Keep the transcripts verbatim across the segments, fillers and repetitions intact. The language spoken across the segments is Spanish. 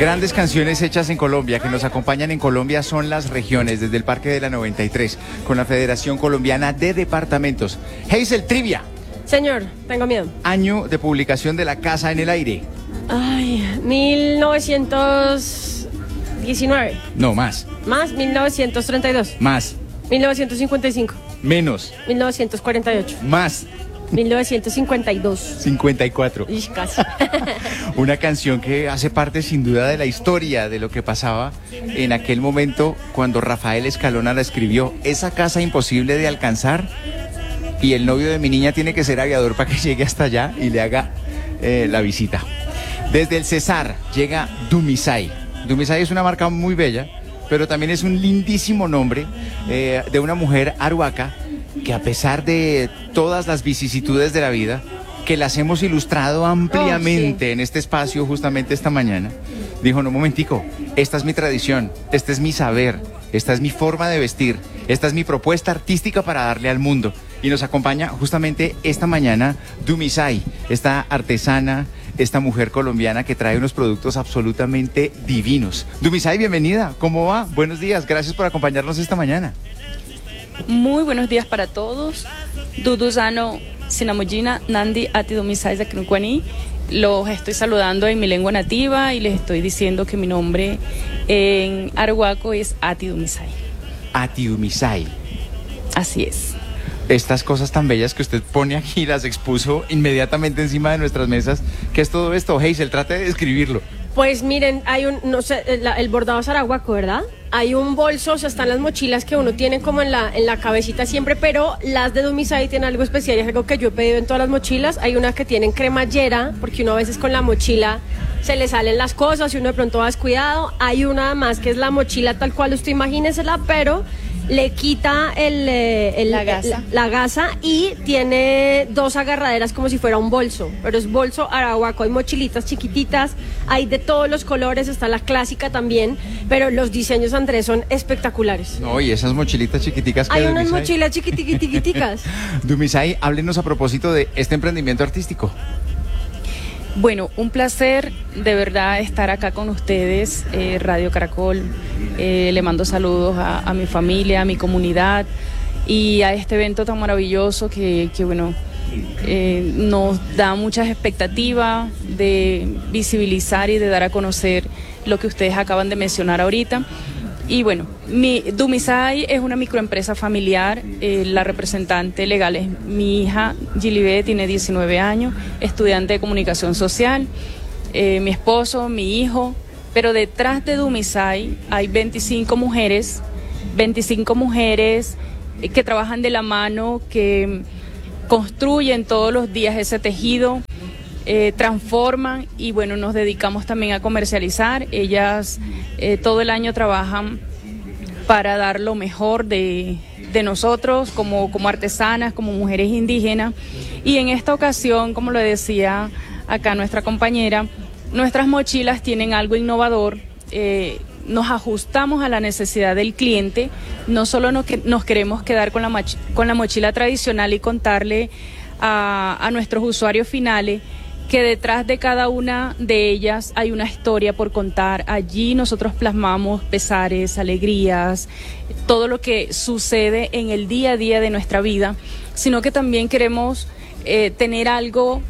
Grandes canciones hechas en Colombia, que nos acompañan en Colombia, son Las Regiones, desde el Parque de la noventa y tres, con la Federación Colombiana de Departamentos. Hazel, trivia. Señor, tengo miedo. Año de publicación de La Casa en el Aire. Ay, mil novecientos diecinueve. No, más. Más, mil novecientos treinta y dos. Más. mil novecientos cincuenta y cinco. Menos. mil novecientos cuarenta y ocho. Más. mil novecientos cincuenta y dos. cincuenta y cuatro. Y casi. Una canción que hace parte sin duda de la historia de lo que pasaba en aquel momento cuando Rafael Escalona la escribió. Esa casa imposible de alcanzar, y el novio de mi niña tiene que ser aviador para que llegue hasta allá y le haga eh, la visita. Desde el Cesar llega Dumisay. Dumisay es una marca muy bella, pero también es un lindísimo nombre eh, de una mujer aruaca que, a pesar de todas las vicisitudes de la vida, que las hemos ilustrado ampliamente oh, sí. en este espacio justamente esta mañana, dijo: no, momentico, esta es mi tradición, este es mi saber, esta es mi forma de vestir, esta es mi propuesta artística para darle al mundo. Y nos acompaña justamente esta mañana Dumisay, esta artesana, esta mujer colombiana que trae unos productos absolutamente divinos. Dumisay, bienvenida, ¿cómo va? Buenos días, gracias por acompañarnos esta mañana. Muy buenos días para todos. Duduzano Sinamojina Nandi Ati Dumisay Zaknukwani. Los estoy saludando en mi lengua nativa y les estoy diciendo que mi nombre en arhuaco es Ati Dumisay. Ati Dumisay. Así es. Estas cosas tan bellas que usted pone aquí, las expuso inmediatamente encima de nuestras mesas. ¿Qué es todo esto, Hazel? Trate de describirlo. Pues miren, hay un, no sé, el, el bordado es arahuaco, ¿verdad? Hay un bolso, o sea, están las mochilas que uno tiene como en la, en la cabecita siempre, pero las de Dumisay tienen algo especial, es algo que yo he pedido en todas las mochilas. Hay una que tienen cremallera, porque uno a veces con la mochila se le salen las cosas y uno de pronto va descuidado. Hay una más que es la mochila tal cual usted imagínesela, pero le quita el, el, la, gasa. La, la gasa y tiene dos agarraderas como si fuera un bolso, pero es bolso arahuaco. Hay mochilitas chiquititas, hay de todos los colores, está la clásica también, pero los diseños, Andrés, son espectaculares. No, y esas mochilitas chiquiticas que hay unas Dumisay... mochilas chiquitiquiticas. Dumisay, háblenos a propósito de este emprendimiento artístico. Bueno, un placer de verdad estar acá con ustedes, eh, Radio Caracol. Eh, le mando saludos a, a mi familia, a mi comunidad y a este evento tan maravilloso que, que bueno, eh, nos da muchas expectativas de visibilizar y de dar a conocer lo que ustedes acaban de mencionar ahorita. Y bueno, mi, Dumisay es una microempresa familiar, eh, la representante legal es mi hija Gilibé, tiene diecinueve años, estudiante de comunicación social, eh, mi esposo, mi hijo, pero detrás de Dumisay hay veinticinco mujeres, veinticinco mujeres eh, que trabajan de la mano, que construyen todos los días ese tejido, eh, transforman y bueno, nos dedicamos también a comercializar. Ellas eh, todo el año trabajan para dar lo mejor de, de nosotros como, como artesanas, como mujeres indígenas. Y en esta ocasión, como lo decía acá nuestra compañera, nuestras mochilas tienen algo innovador. Eh, nos ajustamos a la necesidad del cliente, no solo nos, que, nos queremos quedar con la, mach, con la mochila tradicional y contarle a, a nuestros usuarios finales que detrás de cada una de ellas hay una historia por contar. Allí nosotros plasmamos pesares, alegrías, todo lo que sucede en el día a día de nuestra vida, sino que también queremos eh, tener algo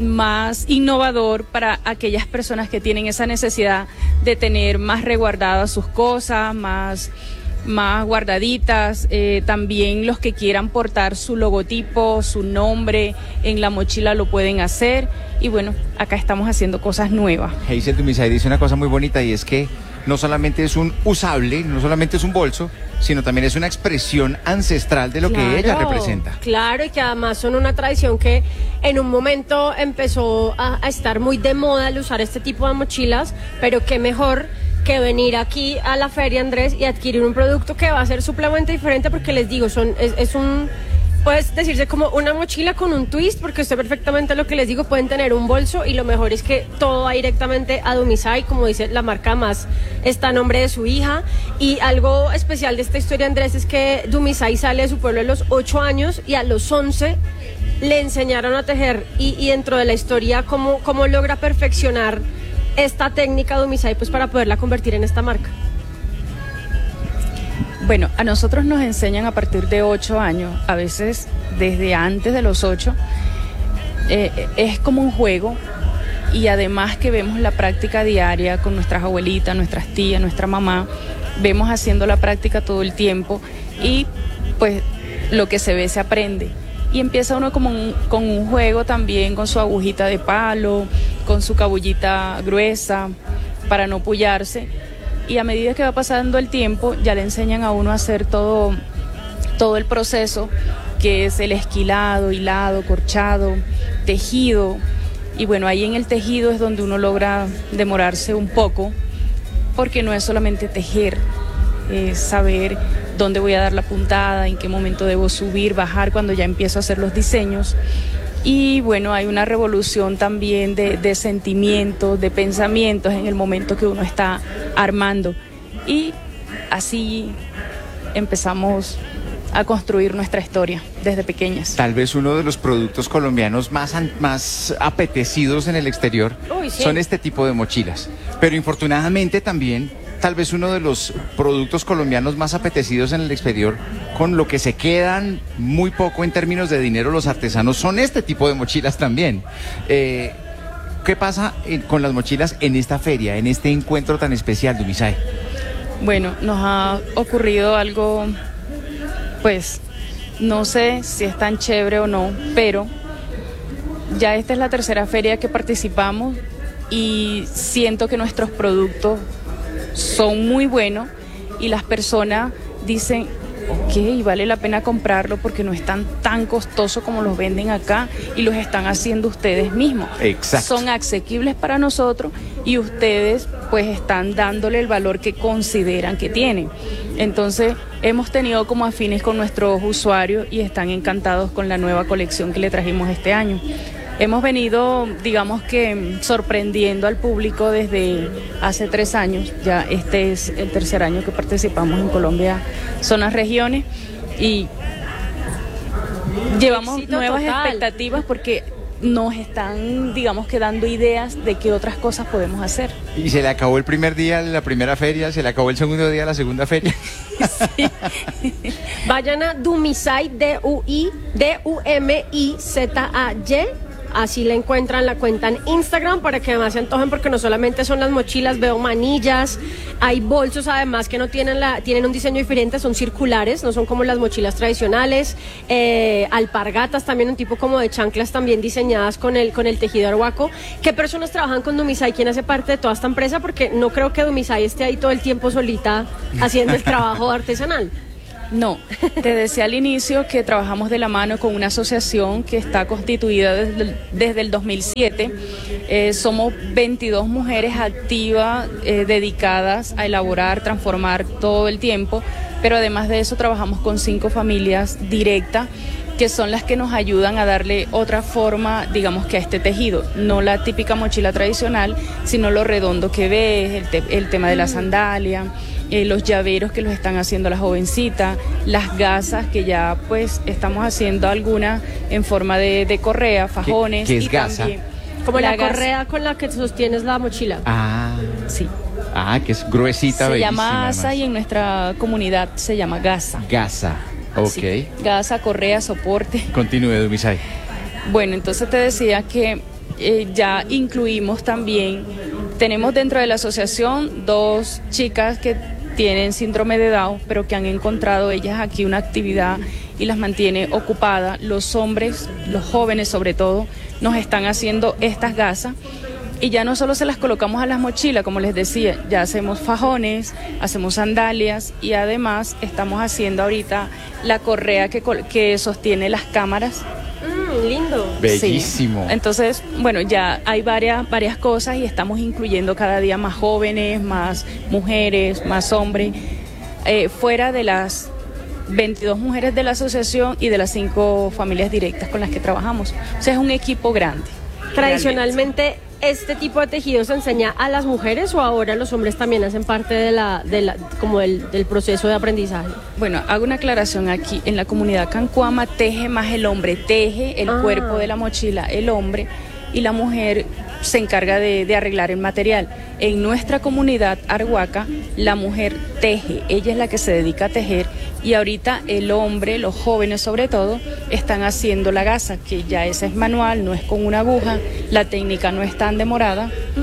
más innovador para aquellas personas que tienen esa necesidad de tener más resguardadas sus cosas, más, más guardaditas, eh, también los que quieran portar su logotipo, su nombre en la mochila lo pueden hacer. Y bueno, acá estamos haciendo cosas nuevas. Hazel Dumisay dice una cosa muy bonita y es que no solamente es un usable, no solamente es un bolso, sino también es una expresión ancestral de lo claro, que ella representa. Claro, y que además son una tradición que en un momento empezó a, a estar muy de moda el usar este tipo de mochilas, pero qué mejor que venir aquí a la feria, Andrés, y adquirir un producto que va a ser supremamente diferente, porque les digo, son es, es un... Puedes decirse como una mochila con un twist, porque usted perfectamente lo que les digo, pueden tener un bolso y lo mejor es que todo va directamente a Dumisay, como dice la marca, más está a nombre de su hija. Y algo especial de esta historia, Andrés, es que Dumisay sale de su pueblo a los ocho años y a los once le enseñaron a tejer y, y dentro de la historia cómo, cómo logra perfeccionar esta técnica de Dumisay pues para poderla convertir en esta marca? Bueno, a nosotros nos enseñan a partir de ocho años, a veces desde antes de los ocho. Eh, es como un juego y además que vemos la práctica diaria con nuestras abuelitas, nuestras tías, nuestra mamá, vemos haciendo la práctica todo el tiempo y pues lo que se ve se aprende. Y empieza uno como un, con un juego también, con su agujita de palo, con su cabullita gruesa, para no pullarse. Y a medida que va pasando el tiempo, ya le enseñan a uno a hacer todo, todo el proceso, que es el esquilado, hilado, corchado, tejido. Y bueno, ahí en el tejido es donde uno logra demorarse un poco, porque no es solamente tejer, es saber dónde voy a dar la puntada, en qué momento debo subir, bajar, cuando ya empiezo a hacer los diseños. Y bueno, hay una revolución también de, de sentimientos, de pensamientos en el momento que uno está armando. Y así empezamos a construir nuestra historia desde pequeñas. Tal vez uno de los productos colombianos más, más apetecidos en el exterior Uy, sí. son este tipo de mochilas. Pero infortunadamente también, tal vez uno de los productos colombianos más apetecidos en el exterior, con lo que se quedan muy poco en términos de dinero los artesanos, son este tipo de mochilas también. Eh, ¿Qué pasa en, con las mochilas en esta feria, en este encuentro tan especial, Dumisay? Bueno, nos ha ocurrido algo, pues, no sé si es tan chévere o no, pero ya esta es la tercera feria que participamos y siento que nuestros productos son muy buenos y las personas dicen, ok, vale la pena comprarlo porque no es tan, tan costoso como los venden acá y los están haciendo ustedes mismos. Exacto. Son asequibles para nosotros y ustedes pues están dándole el valor que consideran que tienen. Entonces hemos tenido como afines con nuestros usuarios y están encantados con la nueva colección que le trajimos este año. Hemos venido, digamos que, sorprendiendo al público desde hace tres años. Ya este es el tercer año que participamos en Colombia Zonas Regiones y llevamos Éxito nuevas total. expectativas porque nos están, digamos que, dando ideas de qué otras cosas podemos hacer. Y se le acabó el primer día de la primera feria, se le acabó el segundo día de la segunda feria. Sí. Vayan a Dumisay, D U I, D U M I Z A Y. Así la encuentran, la cuenta en Instagram para que además se antojen, porque no solamente son las mochilas, veo manillas, hay bolsos además que no tienen la tienen un diseño diferente, son circulares, no son como las mochilas tradicionales, eh, alpargatas también, un tipo como de chanclas también diseñadas con el con el tejido arhuaco. ¿Qué personas trabajan con Dumisay? ¿Quién hace parte de toda esta empresa? Porque no creo que Dumisay esté ahí todo el tiempo solita haciendo el trabajo artesanal. No, te decía al inicio que trabajamos de la mano con una asociación que está constituida desde el, desde el dos mil siete. Eh, somos veintidós mujeres activas, eh, dedicadas a elaborar, transformar todo el tiempo, pero además de eso trabajamos con cinco familias directas, que son las que nos ayudan a darle otra forma, digamos que a este tejido, no la típica mochila tradicional, sino lo redondo que ves, el, te, el tema de la sandalia, eh, los llaveros que los están haciendo las jovencitas, las gasas que ya pues estamos haciendo algunas en forma de, de correa, fajones. ¿Qué, qué es y gasa? También, Como la, la gasa. correa con la que sostienes la mochila. Ah, Sí. ah, que es gruesita, Se bellísima. llama asa además. y en nuestra comunidad se llama gasa. Gasa, ok. Sí. Gasa, correa, soporte. Continúe, Dumisay. Bueno, entonces te decía que eh, ya incluimos también, tenemos dentro de la asociación dos chicas que tienen síndrome de Down, pero que han encontrado ellas aquí una actividad y las mantiene ocupadas. Los hombres, los jóvenes sobre todo, nos están haciendo estas gasas. Y ya no solo se las colocamos a las mochilas, como les decía, ya hacemos fajones, hacemos sandalias y además estamos haciendo ahorita la correa que, que sostiene las cámaras. Mm, lindo. Bellísimo. Sí. Entonces, bueno, ya hay varias, varias cosas y estamos incluyendo cada día más jóvenes, más mujeres, más hombres, eh, fuera de las veintidós mujeres de la asociación y de las cinco familias directas con las que trabajamos. O sea, es un equipo grande. Tradicionalmente, realmente. ¿Este tipo de tejido se enseña a las mujeres o ahora los hombres también hacen parte de la, de la, como del, del proceso de aprendizaje? Bueno, hago una aclaración aquí. En la comunidad cancuama teje más el hombre, teje el ah. cuerpo de la mochila el hombre y la mujer se encarga de, de arreglar el material. En nuestra comunidad arhuaca, la mujer teje, ella es la que se dedica a tejer, y ahorita el hombre, los jóvenes sobre todo, están haciendo la gasa, que ya esa es manual, no es con una aguja, la técnica no es tan demorada.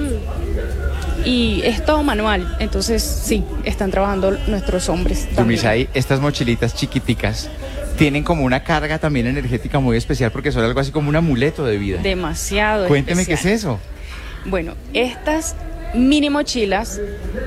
Mm. Y es todo manual, entonces sí, están trabajando nuestros hombres. Dumisay, estas mochilitas chiquiticas tienen como una carga también energética muy especial porque son algo así como un amuleto de vida. Demasiado Cuénteme especial. qué es eso. Bueno, estas mini mochilas,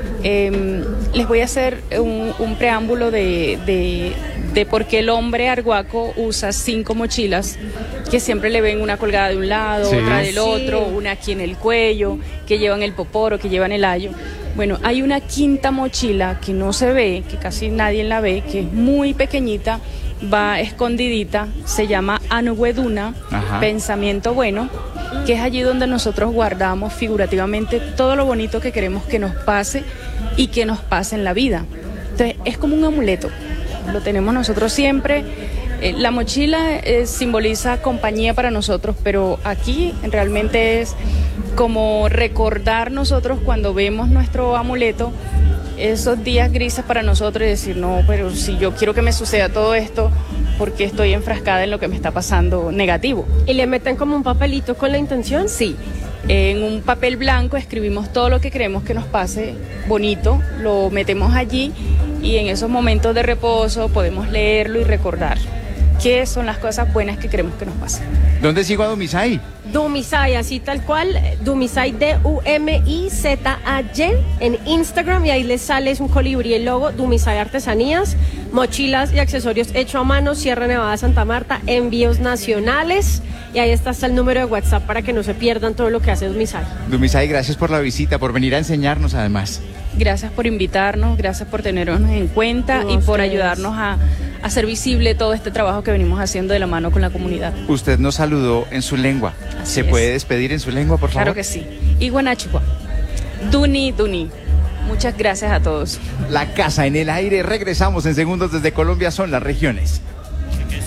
eh, les voy a hacer un, un preámbulo de, de, de por qué el hombre arhuaco usa cinco mochilas, que siempre le ven una colgada de un lado, sí. otra del otro, sí. una aquí en el cuello, que llevan el poporo, que llevan el ayo. Bueno, hay una quinta mochila que no se ve, que casi nadie la ve, que es muy pequeñita, va escondidita, se llama Anuweduna, pensamiento bueno, que es allí donde nosotros guardamos figurativamente todo lo bonito que queremos que nos pase y que nos pase en la vida. Entonces es como un amuleto, lo tenemos nosotros siempre. Eh, la mochila eh, simboliza compañía para nosotros, pero aquí realmente es como recordar nosotros cuando vemos nuestro amuleto esos días grises para nosotros y decir, no, pero si yo quiero que me suceda todo esto, porque estoy enfrascada en lo que me está pasando negativo. ¿Y le meten como un papelito con la intención? Sí, en un papel blanco escribimos todo lo que queremos que nos pase bonito, lo metemos allí y en esos momentos de reposo podemos leerlo y recordar qué son las cosas buenas que queremos que nos pasen. ¿Dónde sigo a Dumisay? Dumisay, así tal cual, Dumisay, D U M I Z A Y, en Instagram, y ahí les sale, es un colibrí el logo, Dumisay Artesanías, mochilas y accesorios hecho a mano, Sierra Nevada, Santa Marta, envíos nacionales, y ahí está hasta el número de WhatsApp para que no se pierdan todo lo que hace Dumisay. Dumisay, gracias por la visita, por venir a enseñarnos además. Gracias por invitarnos, gracias por tenernos en cuenta no, y por ustedes. ayudarnos a hacer visible todo este trabajo que venimos haciendo de la mano con la comunidad. Usted nos saludó en su lengua. Así ¿Se es. puede despedir en su lengua, por favor? Claro que sí. Iguanachua. Duni, Duni. Muchas gracias a todos. La casa en el aire. Regresamos en segundos desde Colombia. Son las regiones.